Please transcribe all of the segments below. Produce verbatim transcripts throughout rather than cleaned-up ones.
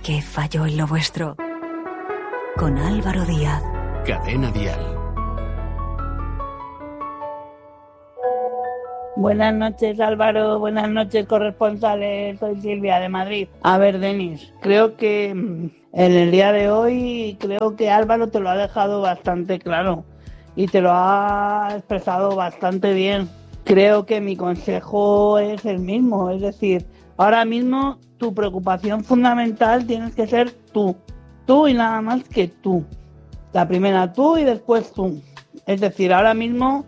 ¿Qué falló en lo vuestro? Con Álvaro Díaz. Cadena Dial. Buenas noches, Álvaro. Buenas noches, corresponsales. Soy Silvia, de Madrid. A ver, Denis, creo que en el día de hoy, creo que Álvaro te lo ha dejado bastante claro y te lo ha expresado bastante bien. Creo que mi consejo es el mismo, es decir, ahora mismo tu preocupación fundamental tienes que ser tú. Tú y nada más que tú. La primera tú y después tú. Es decir, ahora mismo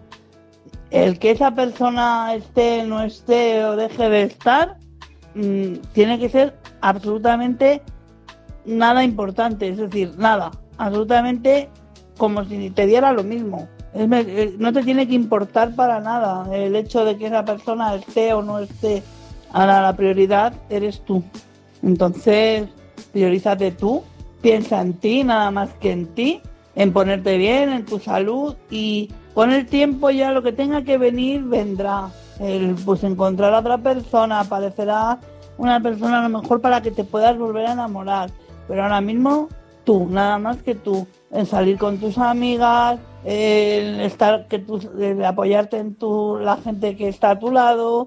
el que esa persona esté, no esté o deje de estar, mmm, tiene que ser absolutamente nada importante. Es decir, nada. Absolutamente como si te diera lo mismo. Es, no te tiene que importar para nada el hecho de que esa persona esté o no esté. Ahora la prioridad eres tú. Entonces, priorízate tú. Piensa en ti, nada más que en ti, en ponerte bien, en tu salud, y con el tiempo ya lo que tenga que venir vendrá. El, pues encontrar a otra persona, aparecerá una persona a lo mejor para que te puedas volver a enamorar, pero ahora mismo tú, nada más que tú, en salir con tus amigas, en estar, que tú, en apoyarte en tu, la gente que está a tu lado,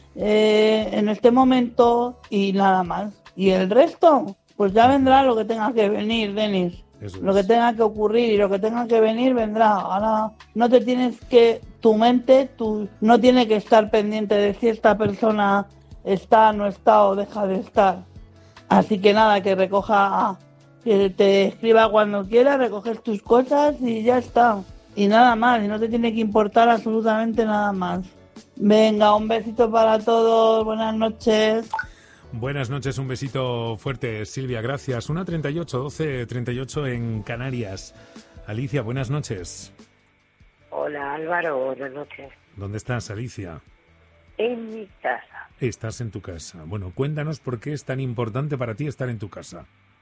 eh, en este momento, y nada más. Y el resto, pues ya vendrá lo que tenga que venir, Denis. Eso lo es. Que tenga que ocurrir y lo que tenga que venir vendrá. Ahora no te tienes que, tu mente, tu, no tiene que estar pendiente de si esta persona está, no está o deja de estar. Así que nada, que recoja, que te escriba cuando quiera, recoges tus cosas y ya está. Y nada más, y no te tiene que importar absolutamente nada más. Venga, un besito para todos, buenas noches. Buenas noches, un besito fuerte, Silvia, gracias. una treinta y ocho, doce treinta y ocho en Canarias. Alicia, buenas noches. Hola, Álvaro, buenas noches. ¿Dónde estás, Alicia? En mi casa. Estás en tu casa. Bueno, cuéntanos por qué es tan importante para ti estar en tu casa.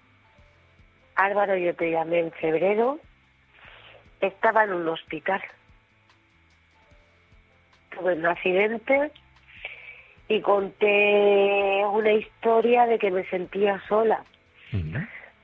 Álvaro, yo te llamé en febrero. Estaba en un hospital. Tuve un accidente y conté una historia de que me sentía sola. Uh-huh.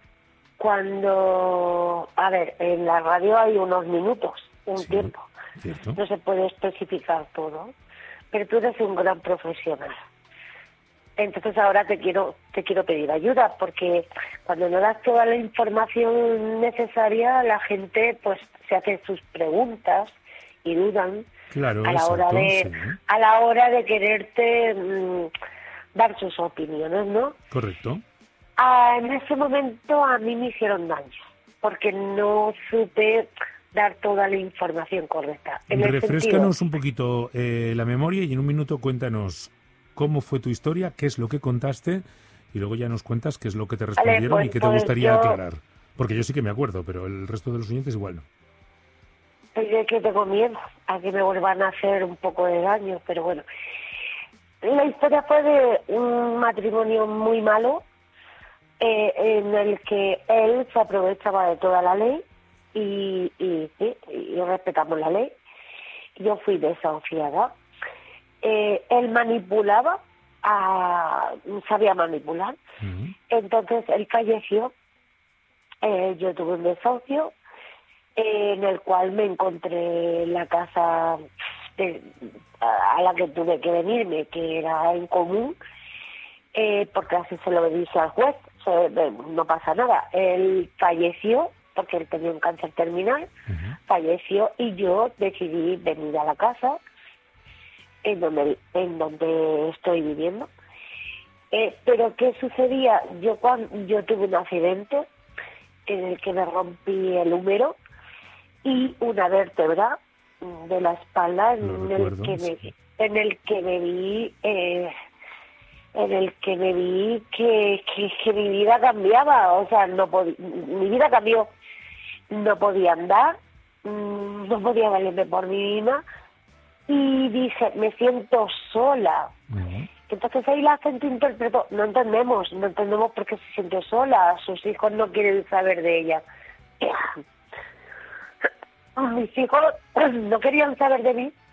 Cuando, a ver, en la radio hay unos minutos, un sí, tiempo. ¿Cierto? No se puede especificar todo, pero tú eres un gran profesional. Entonces ahora te quiero te quiero pedir ayuda, porque cuando no das toda la información necesaria, la gente pues se hace sus preguntas y dudan. Claro, a la exacto, hora de sí. a la hora de quererte mmm, dar sus opiniones, ¿no? Correcto. Ah, en ese momento a mí me hicieron daño porque no supe dar toda la información correcta. En Refréscanos sentido, un poquito eh, la memoria y en un minuto cuéntanos cómo fue tu historia, qué es lo que contaste y luego ya nos cuentas qué es lo que te respondieron vale, pues, y qué te pues gustaría yo... aclarar. Porque yo sí que me acuerdo, pero el resto de los oyentes igual no. Yo que tengo miedo a que me vuelvan a hacer un poco de daño, pero bueno. La historia fue de un matrimonio muy malo, eh, en el que él se aprovechaba de toda la ley y, y, sí, y respetamos la ley. Yo fui desahuciada. Eh, él manipulaba, a, sabía manipular. Uh-huh. Entonces él falleció. Eh, yo tuve un desahucio, en el cual me encontré la casa de, a la que tuve que venirme, que era en común, eh, porque así se lo dije al juez, se, no pasa nada. Él falleció, porque él tenía un cáncer terminal, uh-huh. falleció y yo decidí venir a la casa en donde, en donde estoy viviendo. Eh, pero ¿qué sucedía? Yo, cuando, yo tuve un accidente en el que me rompí el húmero y una vértebra de la espalda en recuerdo, el que me sí. en el que me vi eh, en el que me vi que, que, que mi vida cambiaba, o sea, no podía, mi vida cambió, no podía andar, no podía valerme por mí misma y dije, me siento sola. Uh-huh. Entonces ahí la gente interpretó, no entendemos, no entendemos por qué se siente sola, sus hijos no quieren saber de ella. Mis hijos no querían saber de mí,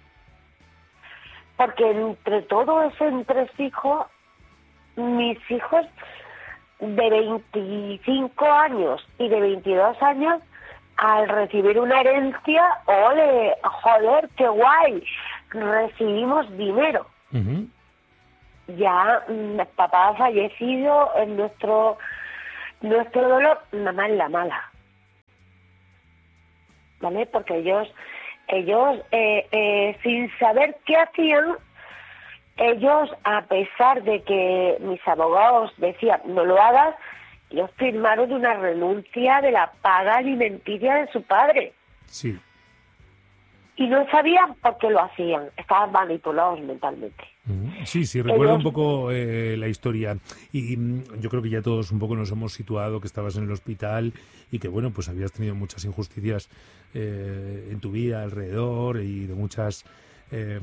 porque entre todo ese entresijos, mis hijos de veinticinco años y de veintidós años, al recibir una herencia, ¡ole! ¡Joder, qué guay! Recibimos dinero. Uh-huh. Ya mm, papá ha fallecido, en nuestro nuestro dolor, mamá es la mala, ¿vale? Porque ellos ellos eh, eh, sin saber qué hacían, ellos, a pesar de que mis abogados decían no lo hagas, ellos firmaron una renuncia de la paga alimenticia de su padre. Sí. Y no sabían por qué lo hacían, estaban manipulados mentalmente. Sí, sí, recuerdo Ellos... un poco eh, la historia y, y yo creo que ya todos un poco nos hemos situado que estabas en el hospital y que, bueno, pues habías tenido muchas injusticias eh, en tu vida alrededor y de muchas eh,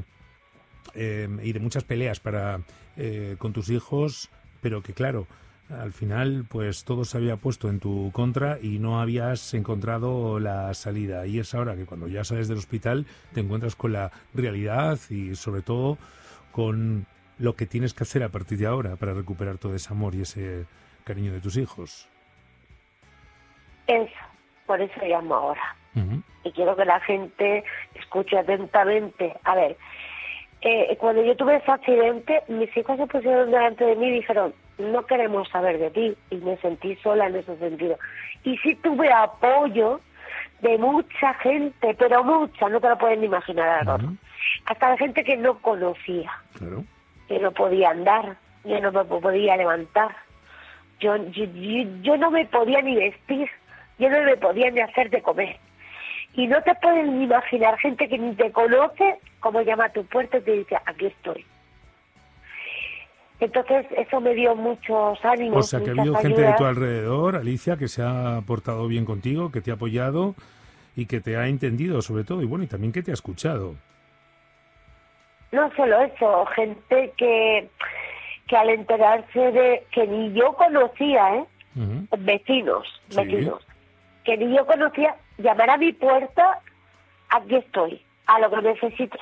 eh, y de muchas peleas para eh, con tus hijos, pero que, claro, al final pues todo se había puesto en tu contra y no habías encontrado la salida. Y es ahora que cuando ya sales del hospital te encuentras con la realidad y sobre todo con lo que tienes que hacer a partir de ahora para recuperar todo ese amor y ese cariño de tus hijos. Eso, por eso llamo ahora. Uh-huh. Y quiero que la gente escuche atentamente. A ver, eh, cuando yo tuve ese accidente, mis hijos se pusieron delante de mí y dijeron, no queremos saber de ti, y me sentí sola en ese sentido. Y sí tuve apoyo de mucha gente, pero mucha, no te lo pueden ni imaginar, Álvaro. Uh-huh. Hasta la gente que no conocía, claro. Que no podía andar, yo no me podía levantar, yo, yo, yo, yo no me podía ni vestir, yo no me podía ni hacer de comer. Y no te pueden ni imaginar gente que ni te conoce, como llama a tu puerta y te dice, aquí estoy. Entonces eso me dio muchos ánimos. O sea, que ha habido gente de tu alrededor, Alicia, que se ha portado bien contigo, que te ha apoyado y que te ha entendido sobre todo, y bueno, y también que te ha escuchado. No solo eso, gente que, que al enterarse de que ni yo conocía, ¿eh? Uh-huh. Vecinos, sí. vecinos, que ni yo conocía, llamar a mi puerta, aquí estoy, a lo que necesites.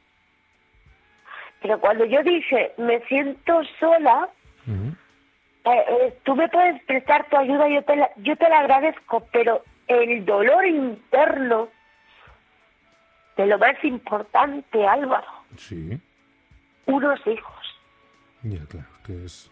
Pero cuando yo dije, me siento sola, uh-huh. eh, eh, tú me puedes prestar tu ayuda, yo te la, yo te la agradezco, pero el dolor interno de lo más importante, Álvaro, sí, unos hijos. Ya, claro, que es...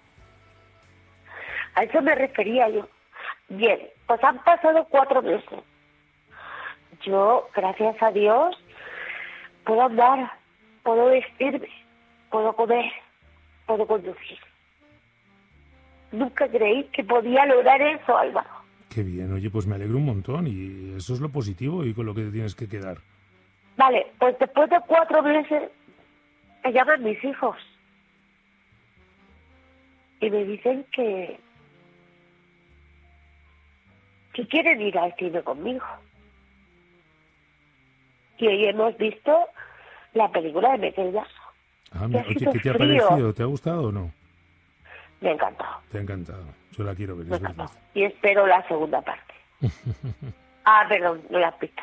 A eso me refería yo. Bien, pues han pasado cuatro meses. Yo, gracias a Dios, puedo andar, puedo vestirme, puedo comer, puedo conducir. Nunca creí que podía lograr eso, Álvaro. Qué bien, oye, pues me alegro un montón y eso es lo positivo y con lo que te tienes que quedar. Vale, pues después de cuatro meses me llaman mis hijos y me dicen que que quieren ir al cine conmigo. Y hoy hemos visto la película de Michael Jackson. Ah, mira, oye, ¿qué te ha parecido? ¿Te ha gustado o no? Me ha encantado. Te ha encantado. Yo la quiero ver, es verdad. Y espero la segunda parte. Ah, perdón, no la has visto.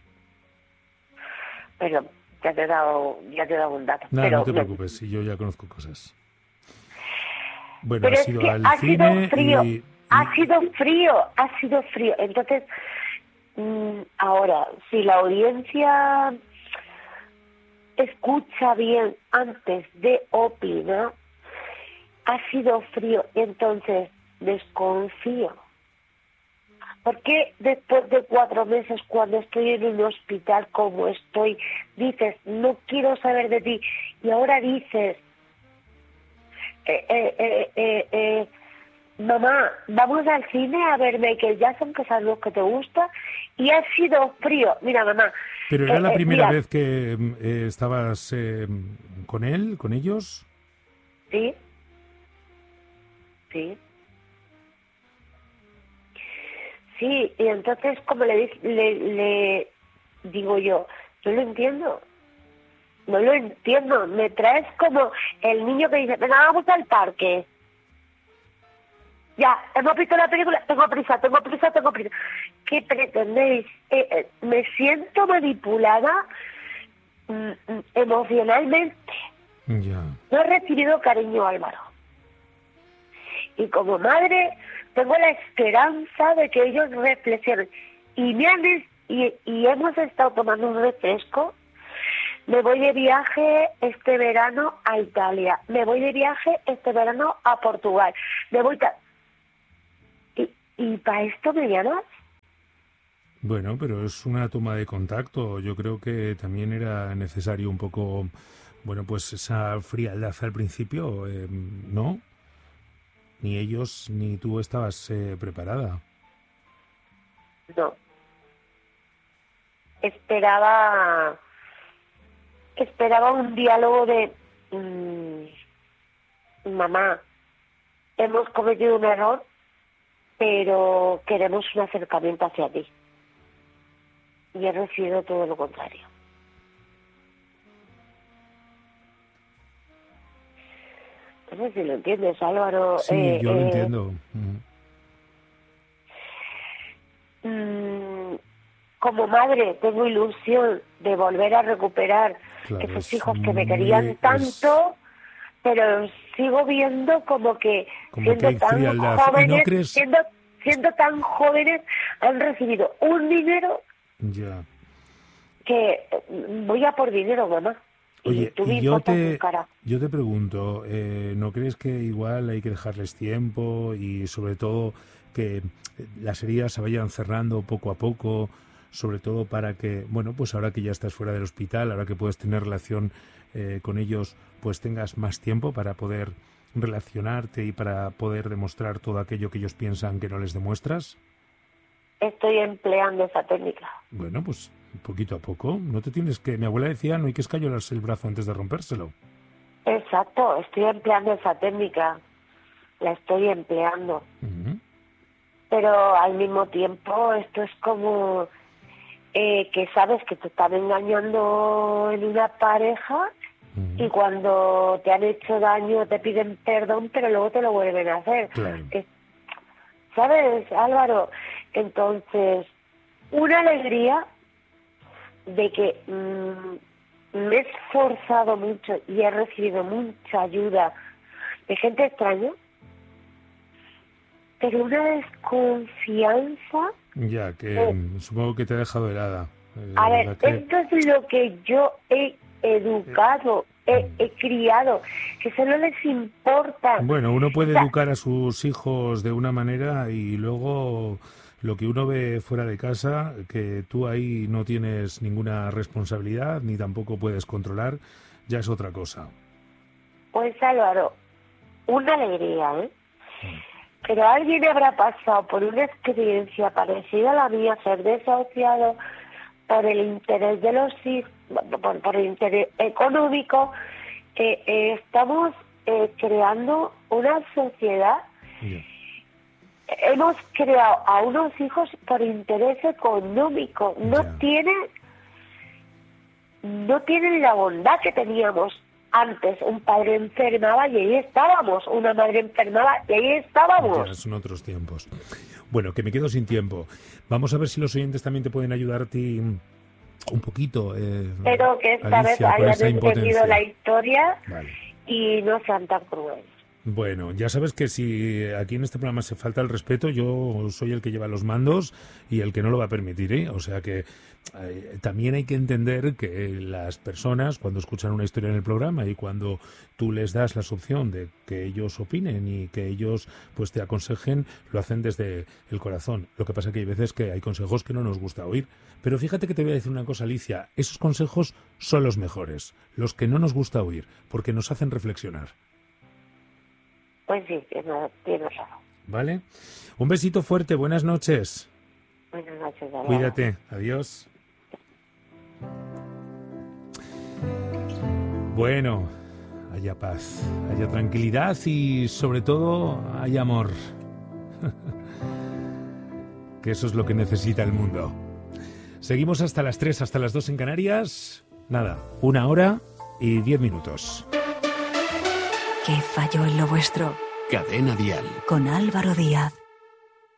Perdón, ya te he dado, ya te he dado un dato. No, pero no te me... preocupes, si yo ya conozco cosas. Bueno, pero has es ido que al ha cine sido frío, y... ha sido frío, ha sido frío. Entonces, mmm, ahora, si la audiencia escucha bien antes de opinar, ha sido frío, entonces desconfío. ¿Por qué después de cuatro meses, cuando estoy en un hospital como estoy, dices, no quiero saber de ti? Y ahora dices, eh, eh, eh, eh, eh, mamá, vamos al cine a ver Michael Jackson, que sabes lo que te gusta, y ha sido frío. Mira, mamá. ¿Pero era eh, la primera eh, vez que eh, estabas eh, con él, con ellos? Sí. Sí. Sí, y entonces, como le, le, le digo yo, yo lo entiendo. No lo entiendo. Me traes como el niño que dice, venga, vamos al parque. Ya, hemos visto la película, tengo prisa, tengo prisa, tengo prisa. ¿Qué pretendéis? Eh, eh, me siento manipulada mm, emocionalmente. Ya. No he recibido cariño, Álvaro. Y como madre tengo la esperanza de que ellos reflexionen. Y me han y, y hemos estado tomando un refresco. Me voy de viaje este verano a Italia. Me voy de viaje este verano a Portugal. Me voy ta... ¿Y, y para esto me llamas? Bueno, pero es una toma de contacto. Yo creo que también era necesario un poco, bueno, pues esa frialdad al principio, eh, ¿no? Ni ellos ni tú estabas eh, preparada. No. Esperaba... Esperaba un diálogo de... Mmm, mamá, hemos cometido un error, pero queremos un acercamiento hacia ti. Y he recibido todo lo contrario. No sé si lo entiendes, Álvaro. Sí, eh, yo lo eh, entiendo. Mm. Mm, como madre tengo ilusión de volver a recuperar Claro, esos es hijos que me muy- querían tanto, es- pero sigo viendo como que Como que siendo hay tan frialdad. ¿Y no jóvenes, crees- siendo, siendo tan jóvenes, han recibido un dinero Ya. que mm, voy a por dinero, mamá. Oye, y tú me y yo importas te, un cara. yo te pregunto, eh, ¿no crees que igual hay que dejarles tiempo y sobre todo que las heridas se vayan cerrando poco a poco, sobre todo para que, bueno, pues ahora que ya estás fuera del hospital, ahora que puedes tener relación eh, con ellos, pues tengas más tiempo para poder relacionarte y para poder demostrar todo aquello que ellos piensan que no les demuestras? Estoy empleando esa técnica. Bueno, pues poquito a poco. No te tienes que... Mi abuela decía, no hay que escayolarse el brazo antes de rompérselo. Exacto, estoy empleando esa técnica. La estoy empleando. Ujú. Pero al mismo tiempo esto es como eh, que sabes que te están engañando en una pareja Ujú. y cuando te han hecho daño te piden perdón, pero luego te lo vuelven a hacer. Claro. Que- ¿Sabes, Álvaro? Entonces, una alegría de que mmm, me he esforzado mucho y he recibido mucha ayuda de gente extraña, pero una desconfianza. Ya, que Oh. mm, supongo que te ha dejado helada. Eh, A la ver, verdad que- esto es lo que yo he educado, he, he criado, que solo les importa. Bueno, uno puede O sea, educar a sus hijos de una manera y luego lo que uno ve fuera de casa, que tú ahí no tienes ninguna responsabilidad ni tampoco puedes controlar, ya es otra cosa. Pues Álvaro, una alegría, ¿eh? Pero alguien habrá pasado por una experiencia parecida a la mía, ser desahuciado por el interés de los hijos, por, por el interés económico. Eh, eh, estamos eh, creando una sociedad. Ya. Hemos creado a unos hijos por interés económico. No Ya. tienen, no tienen la bondad que teníamos antes. Un padre enfermaba y ahí estábamos. Una madre enfermaba y ahí estábamos. Ya, son otros tiempos. Bueno, que me quedo sin tiempo. Vamos a ver si los oyentes también te pueden ayudar a ti un poquito. Eh, Pero que esta Alicia, vez con hayan esa entendido impotencia. la historia Vale. y no sean tan crueles. Bueno, ya sabes que si aquí en este programa se falta el respeto, yo soy el que lleva los mandos y el que no lo va a permitir, ¿eh? O sea que eh, también hay que entender que las personas, cuando escuchan una historia en el programa y cuando tú les das la opción de que ellos opinen y que ellos pues te aconsejen, lo hacen desde el corazón. Lo que pasa que hay veces que hay consejos que no nos gusta oír. Pero fíjate que te voy a decir una cosa, Alicia, esos consejos son los mejores, los que no nos gusta oír, porque nos hacen reflexionar. Pues sí, tienes, tienes razón. ¿Vale? Un besito fuerte, buenas noches. Buenas noches, Álvaro. Cuídate, adiós. Bueno, haya paz, haya tranquilidad y sobre todo haya amor. Que eso es lo que necesita el mundo. Seguimos hasta las tres, hasta las dos en Canarias. Nada, una hora y diez minutos. ¿Qué falló en lo vuestro? Cadena Dial. Con Álvaro Díaz.